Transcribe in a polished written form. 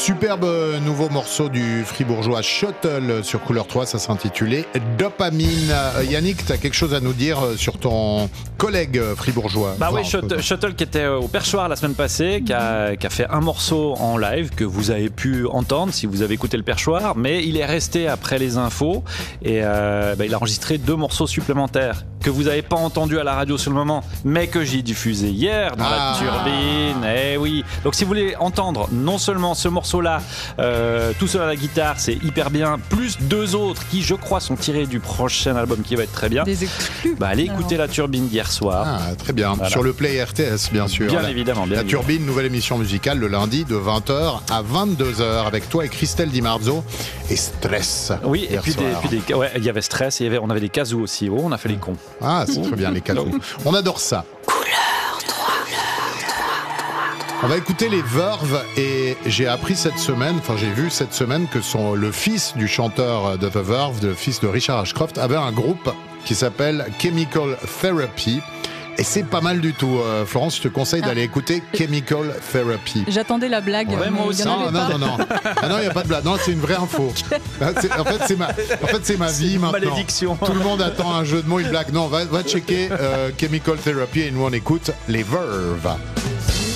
Superbe nouveau morceau du fribourgeois Shuttle sur Couleur 3, ça s'intitulait Dopamine. Yannick, tu as quelque chose à nous dire sur ton collègue fribourgeois? Bah oui, Shuttle qui était au Perchoir la semaine passée, qui a fait un morceau en live que vous avez pu entendre si vous avez écouté le Perchoir, mais il est resté après les infos et il a enregistré 2 morceaux supplémentaires que vous n'avez pas entendu à la radio sur le moment, mais que j'ai diffusé hier dans la turbine. Eh oui. Donc si vous voulez entendre non seulement ce morceau-là, tout seul à la guitare, c'est hyper bien, plus 2 autres qui, je crois, sont tirés du prochain album qui va être très bien. Des exclus. Allez écouter la turbine d'hier soir. Ah, très bien. Voilà. Sur le Play RTS, bien sûr. Bien évidemment. La turbine, nouvelle émission musicale le lundi de 20h à 22h avec toi et Christelle Di Marzo et Stress. Oui, et puis il y avait Stress, et on avait des casous aussi. Oh, on a fait les cons. Ah, c'est très bien les casous. On adore ça. Couleur 3. On va écouter les Verve et j'ai vu cette semaine que le fils du chanteur de The Verve, le fils de Richard Ashcroft, avait un groupe qui s'appelle Chemical Therapy. Et c'est pas mal du tout. Florence, je te conseille d'aller écouter Chemical Therapy. J'attendais la blague. Ouais, moi aussi. Non. Ah non, il n'y a pas de blague. Non, c'est une vraie info. En fait, c'est ma vie maintenant. Malédiction. Tout le monde attend un jeu de mots, une blague. Non, va checker Chemical Therapy et nous on écoute les Verve.